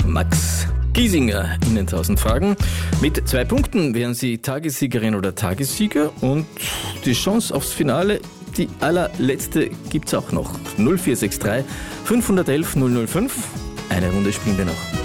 Max Giesinger in den 1000 Fragen. Mit 2 Punkten wären Sie Tagessiegerin oder Tagessieger und die Chance aufs Finale, die allerletzte, gibt's auch noch. 0463 511 005. Eine Runde spielen wir noch.